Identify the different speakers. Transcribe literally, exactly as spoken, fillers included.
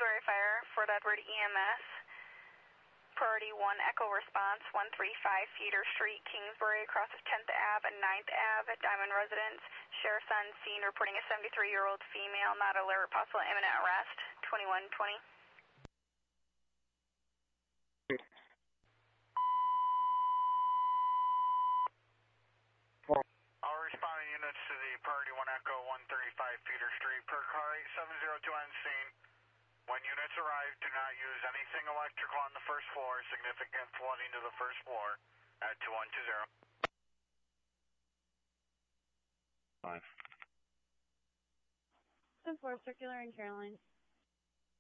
Speaker 1: Kingsbury Fire, Fort Edward E M S. Priority one Echo Response, one thirty-five Feeder Street, Kingsbury, across of tenth Avenue and ninth Avenue, Diamond Residence. Sheriff's on scene reporting a seventy-three-year-old female, not alert, possible imminent arrest, twenty-one twenty.
Speaker 2: All responding units to the Priority one Echo, one thirty-five Feeder Street, per car eight seven zero two on scene. When units arrive, do not use anything electrical on the first floor. Significant flooding to the first floor at two one two zero.
Speaker 3: Five.
Speaker 4: ten four, Circular and Caroline.